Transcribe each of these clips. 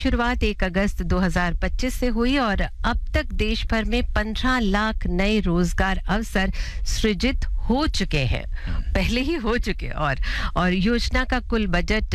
शुरुआत 1 अगस्त 2025 से हुई और अब तक देश भर में 15 लाख नए रोजगार अवसर सृजित हो चुके हैं, पहले ही हो चुके और योजना का कुल बजट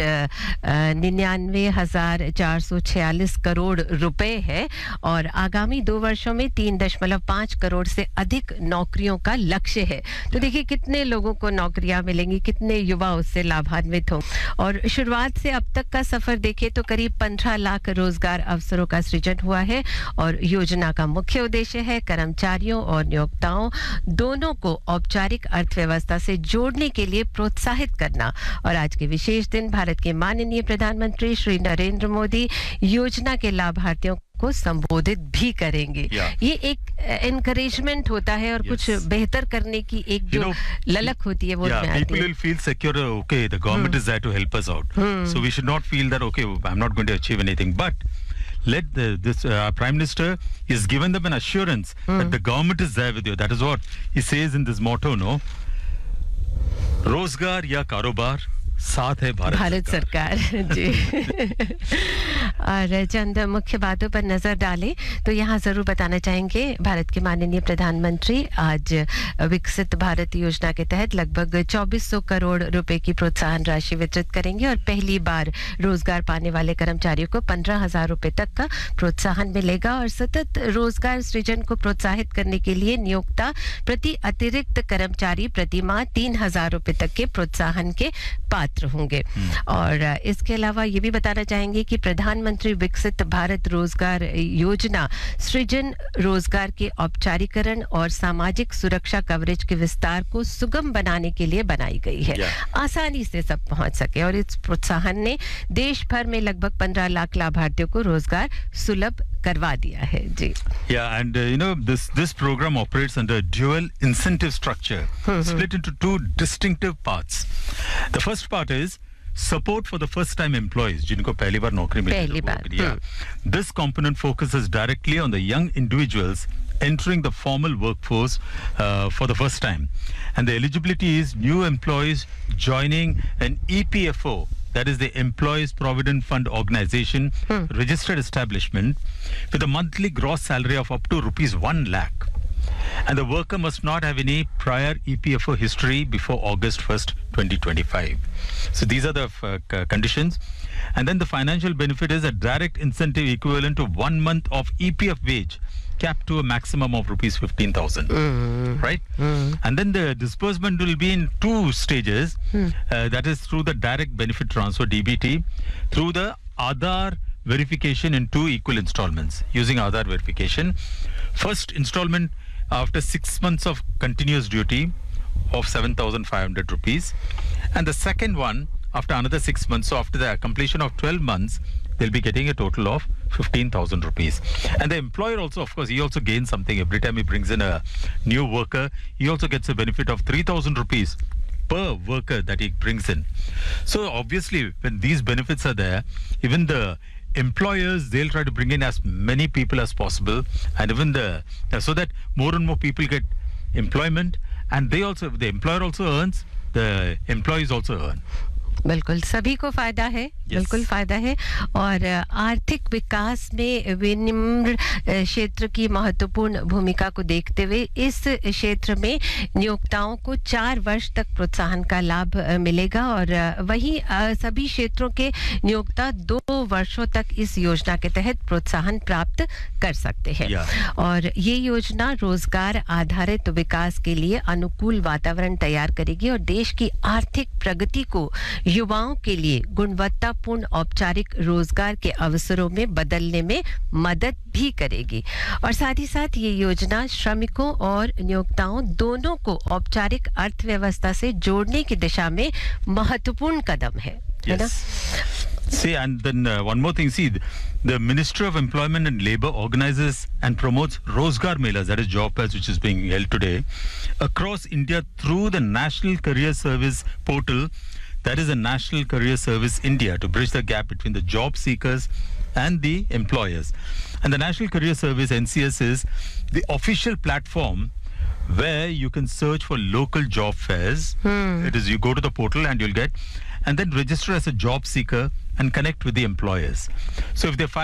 99,446 करोड़ रुपए है और आगामी 2 वर्षों में 3.5 करोड़ से अधिक नौकरियों का लक्ष्य है। तो देखिए कितने लोगों को नौकरियां मिलेंगी, कितने युवा उससे लाभान्वित हों। और शुरुआत से अब तक का सफर देखें तो करीब 15 लाख रोजगार अवसरों का सृजन हुआ है और योजना का मुख्य उद्देश्य है कर्मचारियों और नियोक्ताओं दोनों को औपचारिक अर्थव्यवस्था से जोड़ने के लिए प्रोत्साहित करना। और आज के विशेष दिन भारत के माननीय प्रधानमंत्री श्री नरेंद्र मोदी योजना के लाभार्थियों को संबोधित भी करेंगे। ये एक एनकरेजमेंट होता है और कुछ बेहतर करने की एक जो ललक होती है वो people will feel secure. Okay, the government is there to help us out. So we should not feel that okay, I'm not going to achieve anything. But let this Prime Minister is given them an assurance that the government is there with you. That is what he says in this motto, no? रोजगार या कारोबार साथ है भारत सरकार जी। और चंद मुख्य बातों पर नजर डालें तो यहाँ जरूर बताना चाहेंगे भारत के माननीय प्रधानमंत्री आज विकसित भारत योजना के तहत लगभग 2400 करोड़ रुपए की प्रोत्साहन राशि वितरित करेंगे और पहली बार रोजगार पाने वाले कर्मचारियों को 15,000 रुपए तक का प्रोत्साहन मिलेगा और सतत रोजगार सृजन को प्रोत्साहित करने के लिए नियोक्ता प्रति अतिरिक्त कर्मचारी प्रति माह 3,000 रुपए तक के प्रोत्साहन के पात्र होंगे। और इसके अलावा ये भी बताना चाहेंगे कि प्रधानमंत्री विकसित भारत रोजगार योजना सृजन रोजगार के औपचारीकरण और सामाजिक सुरक्षा कवरेज के विस्तार को सुगम बनाने के लिए बनाई गई है, आसानी से सब पहुंच सके। और इस प्रोत्साहन ने देश भर में लगभग 15 लाख लाभार्थियों को रोजगार सुलभ करवा दिया है जी। Yeah, and this program operates under dual incentive structure, split into two distinctive parts. The first part is support for the first time employees जिनको पहली बार नौकरी मिली है। This component focuses directly on the young individuals entering the formal workforce for the first time, and the eligibility is new employees joining an EPFO, that is the Employees Provident Fund Organization, registered establishment with a monthly gross salary of up to rupees 1 lakh. And the worker must not have any prior EPFO history before August 1st, 2025. So these are the conditions. And then the financial benefit is a direct incentive equivalent to 1 month of EPF wage, capped to a maximum of rupees 15,000. Right? And then the disbursement will be in 2 stages. That is through the direct benefit transfer, DBT, through the Aadhaar verification in 2 equal installments using Aadhaar verification. First installment after 6 months of continuous duty of 7,500 rupees, and the second one after another 6 months. So after the completion of 12 months, they'll be getting a total of 15,000 rupees. And the employer also, of course, he also gains something every time he brings in a new worker. He also gets a benefit of 3,000 rupees per worker that he brings in. So obviously, when these benefits are there, even the employers, they'll try to bring in as many people as possible, and even so that more and more people get employment, and the employer also earns, the employees also earn. बिल्कुल सभी को फायदा है, बिल्कुल फायदा है। और आर्थिक विकास में विनिर्माण क्षेत्र की महत्वपूर्ण भूमिका को देखते हुए इस क्षेत्र में नियोक्ताओं को 4 वर्ष तक प्रोत्साहन का लाभ मिलेगा और वहीं सभी क्षेत्रों के नियोक्ता 2 वर्षों तक इस योजना के तहत प्रोत्साहन प्राप्त कर सकते हैं। और ये योजना रोजगार आधारित विकास के लिए अनुकूल वातावरण तैयार करेगी और देश की आर्थिक प्रगति को युवाओं के लिए गुणवत्तापूर्ण औपचारिक रोजगार के अवसरों में बदलने में मदद भी करेगी। और साथ ही साथ ये योजना श्रमिकों और नियोक्ताओं दोनों को औपचारिक अर्थव्यवस्था से जोड़ने की दिशा में महत्वपूर्ण कदम है ना? See, and then one more thing. See, the Ministry of Employment and Labour organizes and promotes Rozgar Melas, that is job fairs, which is being held today across India through the National Career Service portal. That is the National Career Service India, to bridge the gap between the job seekers and the employers. And the National Career Service, NCS, is the official platform where you can search for local job fairs. It is, you go to the portal and you'll get, and then register as a job seeker and connect with the employers. So if they find